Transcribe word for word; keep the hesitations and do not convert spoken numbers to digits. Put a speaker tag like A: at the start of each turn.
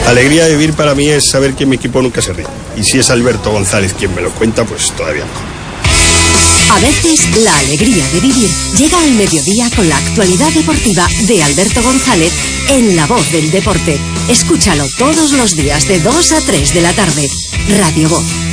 A: La alegría de vivir para mí es saber que mi equipo nunca se rinde. Y si es Alberto González quien me lo cuenta, pues todavía mejor.
B: A veces la alegría de vivir llega al mediodía con la actualidad deportiva de Alberto González en La Voz del Deporte. Escúchalo todos los días de dos a tres de la tarde. Radio Voz.